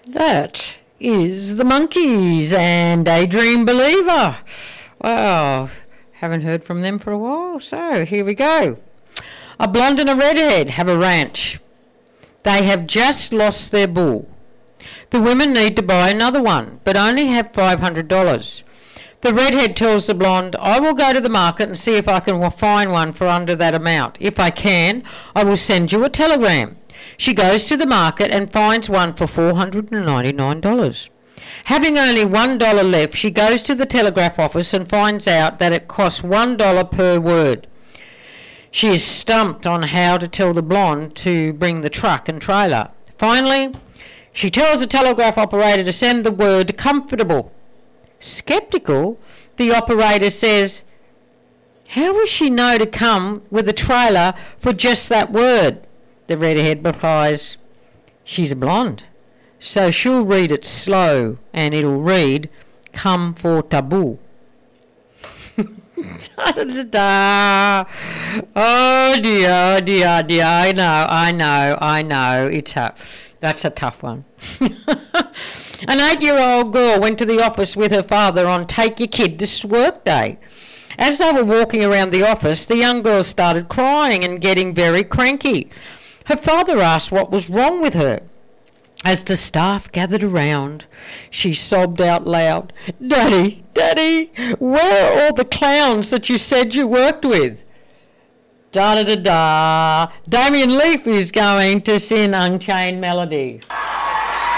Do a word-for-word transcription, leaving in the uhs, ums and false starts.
That is the Monkees and Daydream Believer. Wow, haven't heard from them for a while, so here we go. A blonde and a redhead have a ranch. They have just lost their bull. The women need to buy another one, but only have five hundred dollars. The redhead tells the blonde, I will go to the market and see if I can find one for under that amount. If I can, I will send you a telegram. She goes to the market and finds one for four hundred ninety-nine dollars. Having only one dollar left, she goes to the telegraph office and finds out that it costs one dollar per word. She is stumped on how to tell the blonde to bring the truck and trailer. Finally, she tells the telegraph operator to send the word comfortable. Skeptical, the operator says, how will she know to come with a trailer for just that word? The redhead replies, she's a blonde, so she'll read it slow and it'll read, come for taboo. Da-da-da-da. Oh dear, oh dear, oh dear, I know, I know, I know, it's a, that's a tough one. An eight-year-old girl went to the office with her father on Take Your Kid to Work Day. As they were walking around the office, the young girl started crying and getting very cranky. Her father asked what was wrong with her. As the staff gathered around, she sobbed out loud, Daddy, Daddy, where are all the clowns that you said you worked with? Da-da-da-da. Damien Leaf is going to sing Unchained Melody.